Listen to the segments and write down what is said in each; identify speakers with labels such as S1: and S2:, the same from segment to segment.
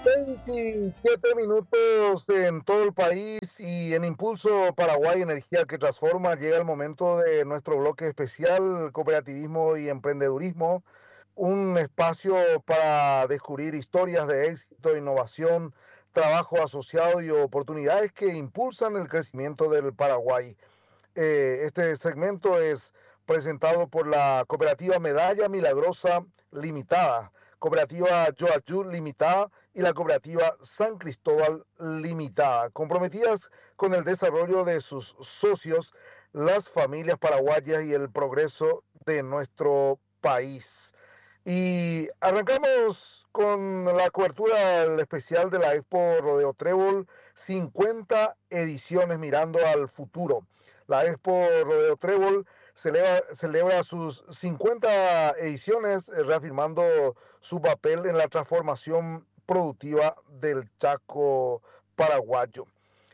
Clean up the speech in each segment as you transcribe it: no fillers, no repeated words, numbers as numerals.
S1: 6:07 en todo el país y en Impulso Paraguay Energía que Transforma llega el momento de nuestro bloque especial Cooperativismo y Emprendedurismo, un espacio para descubrir historias de éxito, innovación, trabajo asociado y oportunidades que impulsan el crecimiento del Paraguay. Este segmento es presentado por la cooperativa Medalla Milagrosa Limitada, cooperativa Yoayú Limitada y la cooperativa San Cristóbal Limitada, comprometidas con el desarrollo de sus socios, las familias paraguayas y el progreso de nuestro país. Y arrancamos con la cobertura del especial de la Expo Rodeo Trébol, 50 ediciones mirando al futuro. La Expo Rodeo Trébol celebra sus 50 ediciones, reafirmando su papel en la transformación productiva del Chaco paraguayo.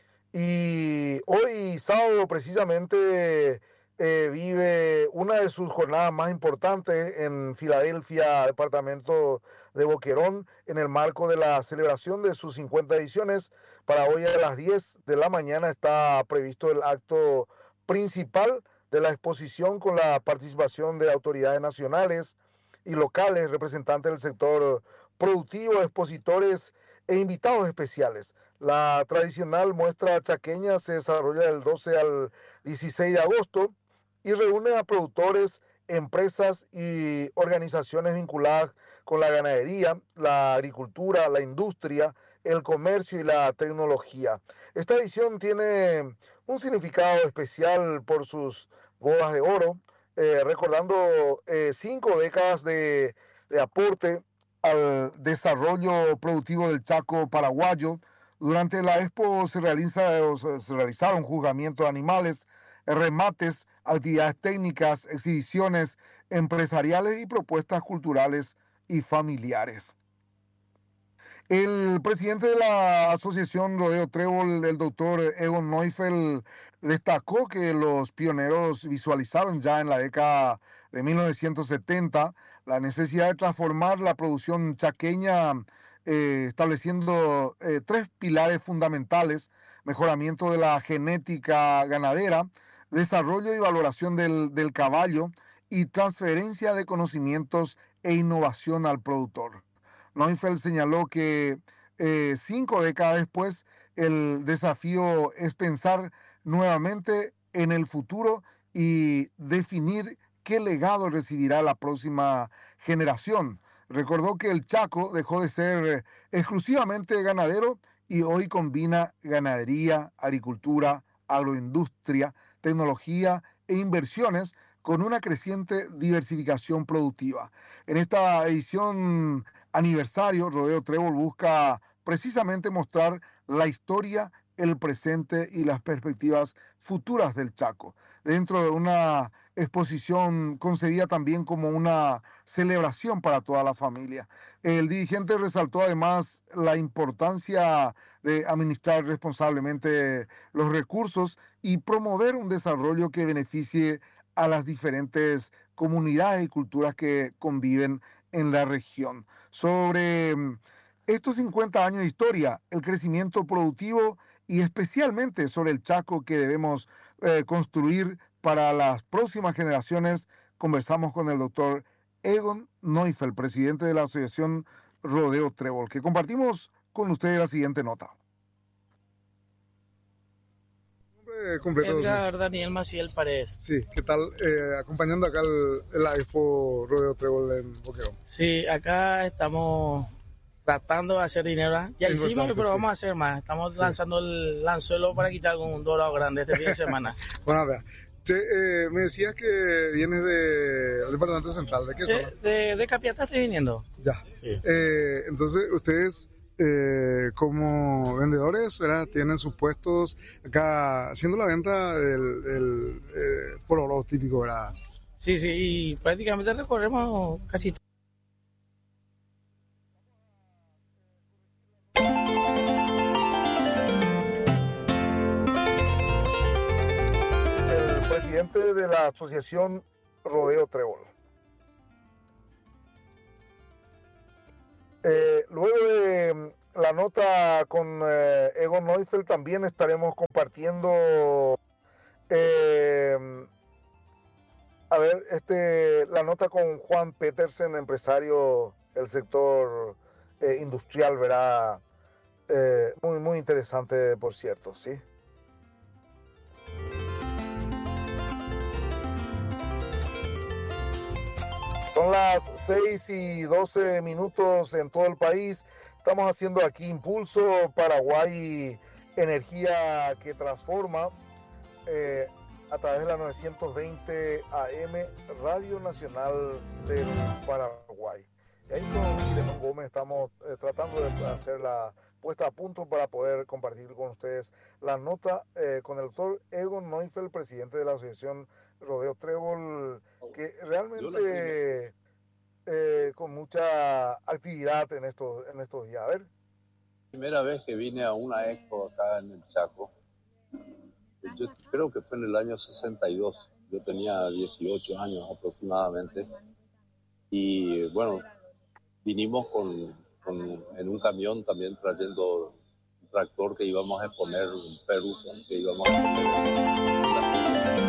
S1: Y hoy sábado precisamente vive una de sus jornadas más importantes en Filadelfia, departamento de Boquerón, en el marco de la celebración de sus 50 ediciones. Para hoy a las 10 de la mañana está previsto el acto principal de la exposición con la participación de autoridades nacionales y locales, representantes del sector productivo, expositores e invitados especiales. La tradicional muestra chaqueña se desarrolla del 12 al 16 de agosto y reúne a productores, empresas y organizaciones vinculadas con la ganadería, la agricultura, la industria, el comercio y la tecnología. Esta edición tiene un significado especial por sus bodas de oro, recordando 5 décadas de aporte al desarrollo productivo del Chaco paraguayo. Durante la expo se realizaron juzgamientos de animales, remates, actividades técnicas, exhibiciones empresariales y propuestas culturales y familiares. El presidente de la Asociación Rodeo Trébol, el doctor Egon Neufeld, destacó que los pioneros visualizaron ya en la década de 1970 la necesidad de transformar la producción chaqueña, estableciendo 3 pilares fundamentales: mejoramiento de la genética ganadera, desarrollo y valoración del caballo y transferencia de conocimientos e innovación al productor. Neufeld señaló que 5 décadas después el desafío es pensar nuevamente en el futuro y definir qué legado recibirá la próxima generación. Recordó que el Chaco dejó de ser exclusivamente ganadero y hoy combina ganadería, agricultura, agroindustria, tecnología e inversiones con una creciente diversificación productiva. En esta edición aniversario, Rodeo Trébol busca precisamente mostrar la historia, el presente y las perspectivas futuras del Chaco, dentro de una exposición concebida también como una celebración para toda la familia. El dirigente resaltó además la importancia de administrar responsablemente los recursos y promover un desarrollo que beneficie a las diferentes comunidades y culturas que conviven en la región. Sobre estos 50 años de historia, el crecimiento productivo y especialmente sobre el Chaco que debemos construir para las próximas generaciones, conversamos con el doctor Egon Neufeld, presidente de la Asociación Rodeo Trébol, que compartimos con ustedes la siguiente nota.
S2: Edgar Daniel Maciel Paredes.
S3: Sí, ¿qué tal? Acompañando acá la Expo Rodeo Trébol en Boquerón.
S2: Sí, acá estamos tratando de hacer dinero. Ya hicimos, pero vamos a hacer más. Estamos lanzando el anzuelo para quitar algún dorado grande este fin de semana.
S3: Bueno, a ver. Me decías que vienes del Departamento Central. ¿De qué zona?
S2: De Capiatá estoy viniendo.
S3: Ya.
S2: Sí.
S3: Entonces, ustedes como vendedores, ¿verdad? Tienen sus puestos acá haciendo la venta del pororo típico, ¿verdad?
S2: Sí, y prácticamente recorremos casi todo.
S1: El presidente de la Asociación Rodeo Trébol. Luego de la nota con Egon Neufeld también estaremos compartiendo. A ver, la nota con Juan Petersen, empresario del sector industrial, verá, muy, muy interesante, por cierto, ¿sí? Son las 6:12 en todo el país. Estamos haciendo aquí Impulso Paraguay, energía que transforma. A través de la 920 AM Radio Nacional del Paraguay. Y ahí con Filemón Gómez estamos tratando de hacer la puesta a punto para poder compartir con ustedes la nota con el doctor Egon Neufeld, presidente de la Asociación Rodeo Trébol, que realmente con mucha actividad en estos días. A ver.
S4: Primera vez que vine a una expo acá en el Chaco. Yo creo que fue en el año 62, yo tenía 18 años aproximadamente, y bueno, vinimos en un camión también trayendo un tractor que íbamos a exponer, un Ferguson que íbamos a exponer.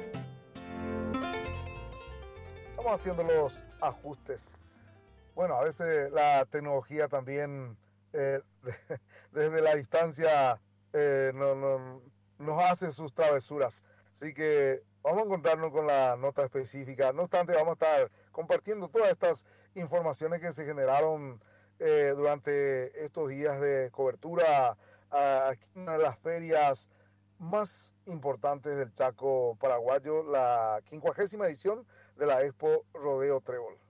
S1: Estamos haciendo los ajustes. Bueno, a veces la tecnología también desde la distancia nos hace sus travesuras. Así que vamos a encontrarnos con la nota específica. No obstante, vamos a estar compartiendo todas estas informaciones que se generaron durante estos días de cobertura aquí en una de las ferias más importantes del Chaco paraguayo, la 50ª edición de la Expo Rodeo Trébol.